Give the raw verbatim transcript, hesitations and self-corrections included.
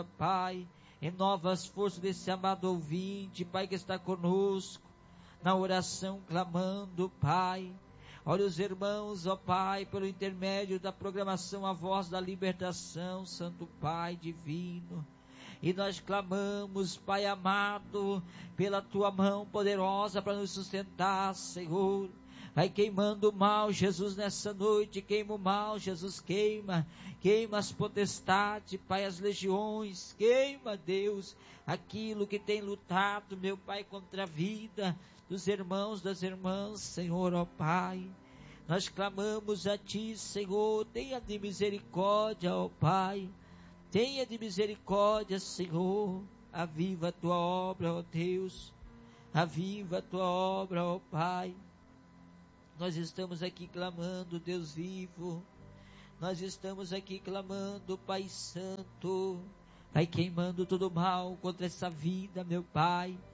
Pai, renova as forças desse amado ouvinte, Pai, que está conosco, na oração, clamando, Pai. Olha os irmãos, ó Pai, pelo intermédio da programação A Voz da Libertação, Santo Pai divino. E nós clamamos, Pai amado, pela Tua mão poderosa para nos sustentar, Senhor. Vai queimando o mal, Jesus, nessa noite, queima o mal, Jesus, queima, queima as potestades, Pai, as legiões, queima, Deus, aquilo que tem lutado, meu Pai, contra a vida dos irmãos, das irmãs, Senhor, ó Pai. Nós clamamos a Ti, Senhor, tenha de misericórdia, ó Pai, tenha de misericórdia, Senhor, aviva a Tua obra, ó Deus, aviva a Tua obra, ó Pai. Nós estamos aqui clamando, Deus vivo, nós estamos aqui clamando, Pai Santo, vai queimando todo o mal contra essa vida, meu Pai.